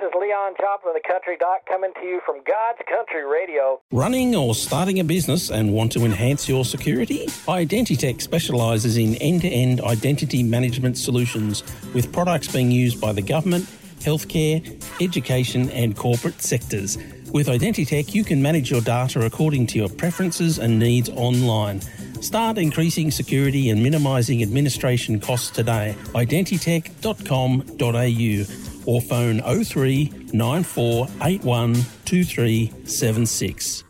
is Leon Joplin, the Country Doc, coming to you from God's Country Radio. Running or starting a business and want to enhance your security? Identitech specialises in end-to-end identity management solutions with products being used by the government, healthcare, education and corporate sectors. With Identitech, you can manage your data according to your preferences and needs online. Start increasing security and minimising administration costs today. Identitech.com.au or phone 03 9481 2376.